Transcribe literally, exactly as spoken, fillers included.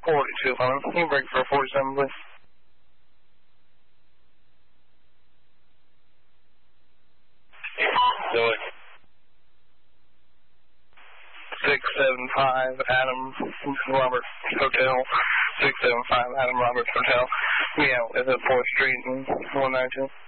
forty-two eleven. Can you break for forty-seven, please? Do it. six seven five Adam Roberts Hotel. six seven five Adam Roberts Hotel. Yeah, is it fourth Street and one ninety-two?